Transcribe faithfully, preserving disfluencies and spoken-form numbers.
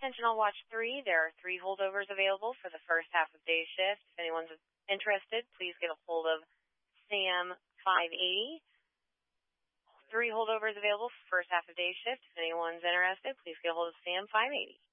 Attention all watch three. There are three holdovers available for the first half of day shift. If anyone's interested, please get a hold of Sam five eighty. Three holdovers available for first half of day shift. If anyone's interested, please get a hold of Sam five eighty.